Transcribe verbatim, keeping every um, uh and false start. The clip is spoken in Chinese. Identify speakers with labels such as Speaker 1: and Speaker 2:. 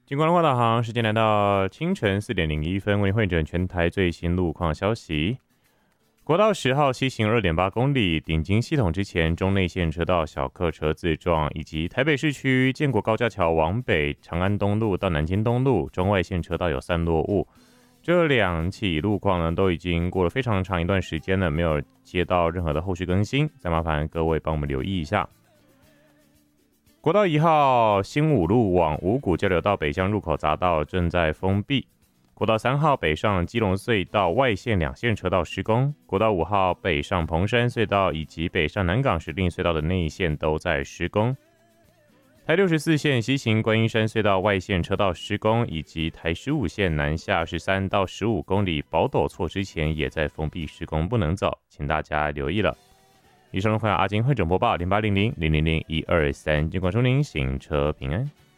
Speaker 1: 经过龙华导航，时间来到清晨四点零一分，为您汇整全台最新路况消息。国道十号西行二点八公里，顶金系统之前中内线车道小客车自撞，以及台北市区建国高架桥往北长安东路到南京东路中外线车道有散落物。这两起路况呢，都已经过了非常长一段时间了，没有接到任何的后续更新，再麻烦各位帮我们留意一下。国道一号新武路往五股交流道北向入口匝道正在封闭。国道三号北上基隆隧道外线两线车道施工，国道五号北上蓬山隧道以及北上南港石碇隧道的内线都在施工。台六十四线西行观音山隧道外线车道施工，以及台十五线南下十三到十五公里宝斗错之前也在封闭施工，不能走，请大家留意了。以上的话，阿金会诊播报零八零零零零零一二三，尽管收听行车平安。